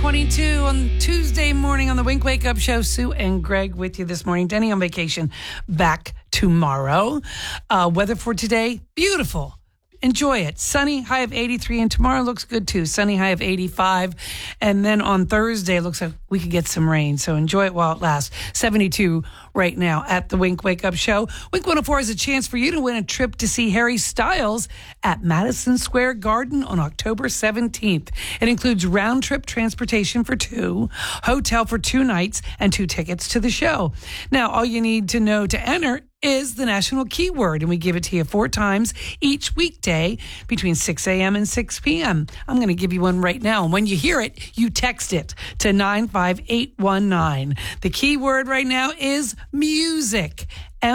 7:22 on Tuesday morning on the Wink Wake Up Show. Sue and Greg with you this morning. Denny on vacation, back tomorrow. Weather for today, beautiful. Enjoy it. Sunny, high of 83, and tomorrow looks good too. Sunny, high of 85. And then on Thursday, it looks like we could get some rain. So enjoy it while it lasts. 72 right now at the Wink Wake Up Show. Wink 104 is a chance for you to win a trip to see Harry Styles at Madison Square Garden on October 17th. It includes round trip transportation for two, hotel for 2 nights, and 2 tickets to the show. Now, all you need to know to enter is the national keyword, and we give it to you 4 times each weekday between 6 a.m. and 6 p.m. I'm going to give you one right now, and when you hear it, you text it to 95819. The keyword right now is music,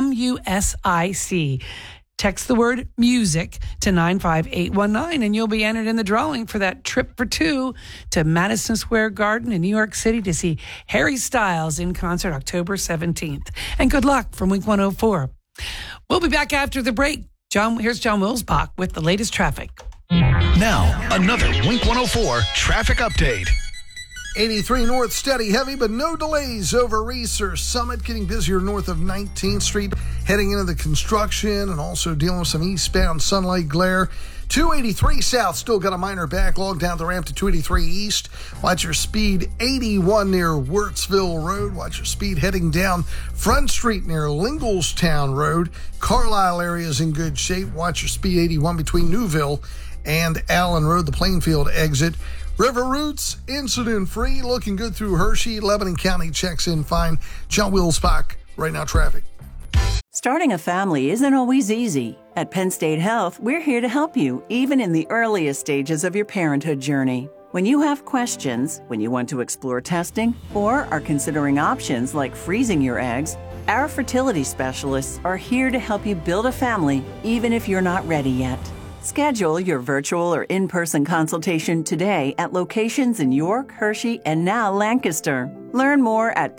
M-U-S-I-C. Text the word music to 95819, and you'll be entered in the drawing for that trip for 2 to Madison Square Garden in New York City to see Harry Styles in concert October 17th. And good luck from Wink 104. We'll be back after the break. Here's John Wilsbach with the latest traffic. Now, another Wink 104 traffic update. 83 north, steady heavy, but no delays over Research Summit. Getting busier north of 19th Street, heading into the construction and also dealing with some eastbound sunlight glare. 283 south, still got a minor backlog down the ramp to 283 east. Watch your speed 81 near Wirtsville Road. Watch your speed heading down Front Street near Linglestown Road. Carlisle area is in good shape. Watch your speed 81 between Newville and Allen Road, the Plainfield exit. River Roots, incident-free, looking good through Hershey. Lebanon County checks in fine. John Wilsbach, right now traffic. Starting a family isn't always easy. At Penn State Health, we're here to help you, even in the earliest stages of your parenthood journey. When you have questions, when you want to explore testing, or are considering options like freezing your eggs, our fertility specialists are here to help you build a family, even if you're not ready yet. Schedule your virtual or in-person consultation today at locations in York, Hershey, and now Lancaster. Learn more at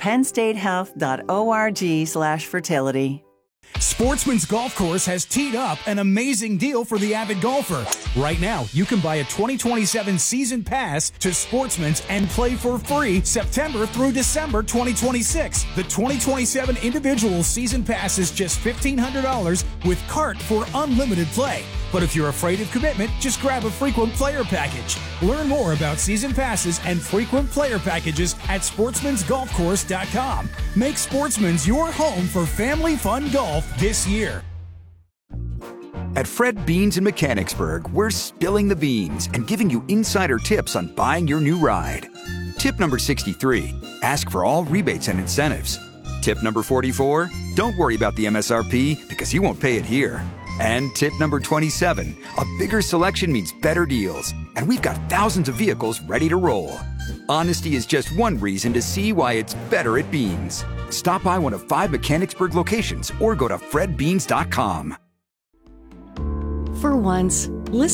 pennstatehealth.org/fertility. Sportsman's Golf Course has teed up an amazing deal for the avid golfer. Right now, you can buy a 2027 season pass to Sportsman's and play for free September through December 2026. The 2027 individual season pass is just $1,500 with cart for unlimited play. But if you're afraid of commitment, just grab a frequent player package. Learn more about season passes and frequent player packages at sportsmansgolfcourse.com. Make Sportsman's your home for family fun golf this year. At Fred Beans in Mechanicsburg, we're spilling the beans and giving you insider tips on buying your new ride. Tip number 63, ask for all rebates and incentives. Tip number 44, don't worry about the MSRP because you won't pay it here. And tip number 27, a bigger selection means better deals, and we've got thousands of vehicles ready to roll. Honesty is just one reason to see why it's better at Beans. Stop by one of 5 Mechanicsburg locations or go to fredbeans.com. For once,